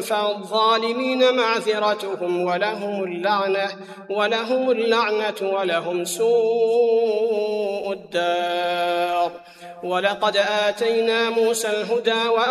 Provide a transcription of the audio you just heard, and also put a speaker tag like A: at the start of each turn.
A: فالظالمين معذرتهم ولهم اللعنة ولهم سوء الدار. ولقد آتينا موسى الهدى